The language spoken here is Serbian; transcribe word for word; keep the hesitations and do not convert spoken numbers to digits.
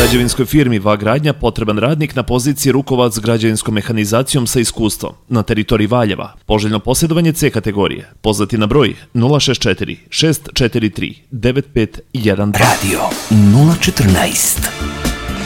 Građevinskoj firmi V A Gradnja potreban radnik na poziciji rukovac s građevinskom mehanizacijom sa iskustvom na teritoriji Valjeva. Poželjno posjedovanje C kategorije. Pozvati na broj nula šest četiri šest četiri tri devet pet jedan dva. Radio nula četrnaest.